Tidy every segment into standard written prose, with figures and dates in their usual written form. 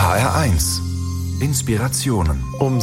HR1 Inspirationen. Um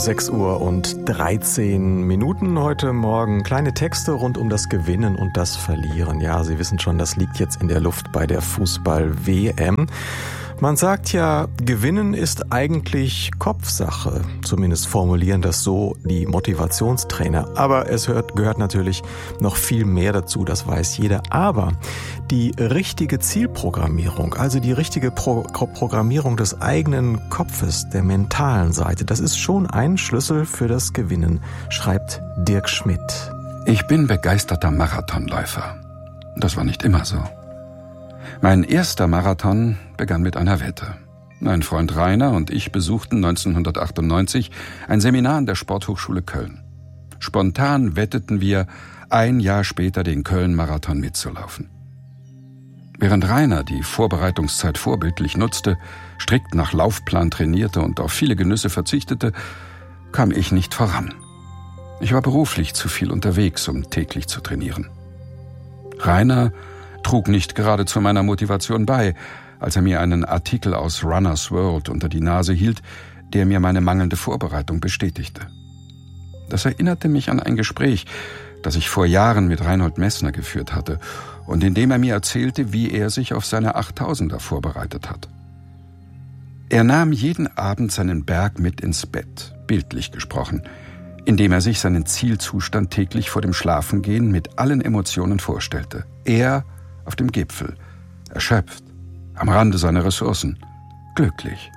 6:13 Uhr heute Morgen. Kleine Texte rund um das Gewinnen und das Verlieren. Ja, Sie wissen schon, das liegt jetzt in der Luft bei der Fußball-WM. Man sagt ja, Gewinnen ist eigentlich Kopfsache. Zumindest formulieren das so die Motivationstrainer. Aber es gehört natürlich noch viel mehr dazu, das weiß jeder. Aber die richtige Zielprogrammierung, also die richtige Programmierung des eigenen Kopfes, der mentalen Seite, das ist schon ein Schlüssel für das Gewinnen, schreibt Dirk Schmidt. Ich bin begeisterter Marathonläufer. Das war nicht immer so. Mein erster Marathon begann mit einer Wette. Mein Freund Rainer und ich besuchten 1998 ein Seminar an der Sporthochschule Köln. Spontan wetteten wir, ein Jahr später den Köln-Marathon mitzulaufen. Während Rainer die Vorbereitungszeit vorbildlich nutzte, strikt nach Laufplan trainierte und auf viele Genüsse verzichtete, kam ich nicht voran. Ich war beruflich zu viel unterwegs, um täglich zu trainieren. Rainer trug nicht gerade zu meiner Motivation bei, als er mir einen Artikel aus Runner's World unter die Nase hielt, der mir meine mangelnde Vorbereitung bestätigte. Das erinnerte mich an ein Gespräch, das ich vor Jahren mit Reinhold Messner geführt hatte und in dem er mir erzählte, wie er sich auf seine 8000er vorbereitet hat. Er nahm jeden Abend seinen Berg mit ins Bett, bildlich gesprochen, indem er sich seinen Zielzustand täglich vor dem Schlafengehen mit allen Emotionen vorstellte. Er auf dem Gipfel, erschöpft, am Rande seiner Ressourcen, glücklich.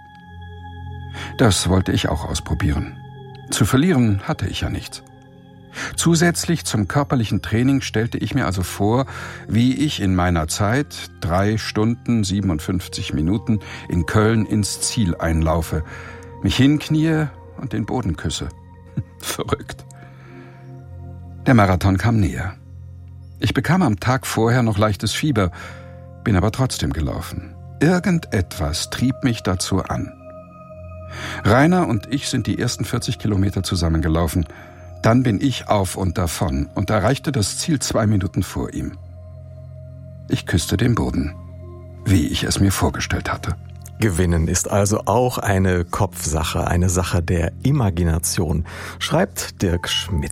Das wollte ich auch ausprobieren. Zu verlieren hatte ich ja nichts. Zusätzlich zum körperlichen Training stellte ich mir also vor, wie ich in meiner Zeit 3 Stunden 57 Minuten in Köln ins Ziel einlaufe, mich hinknie und den Boden küsse. Verrückt. Der Marathon kam näher. Ich bekam am Tag vorher noch leichtes Fieber, bin aber trotzdem gelaufen. Irgendetwas trieb mich dazu an. Rainer und ich sind die ersten 40 Kilometer zusammengelaufen. Dann bin ich auf und davon und erreichte das Ziel 2 Minuten vor ihm. Ich küsste den Boden, wie ich es mir vorgestellt hatte. Gewinnen ist also auch eine Kopfsache, eine Sache der Imagination, schreibt Dirk Schmidt.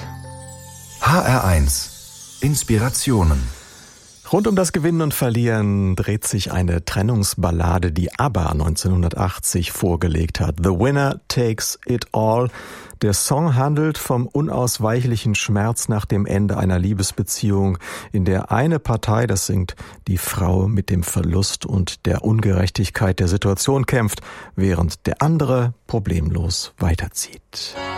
HR1 Inspirationen. Rund um das Gewinnen und Verlieren dreht sich eine Trennungsballade, die ABBA 1980 vorgelegt hat. The Winner Takes It All. Der Song handelt vom unausweichlichen Schmerz nach dem Ende einer Liebesbeziehung, in der eine Partei, das singt die Frau, mit dem Verlust und der Ungerechtigkeit der Situation kämpft, während der andere problemlos weiterzieht.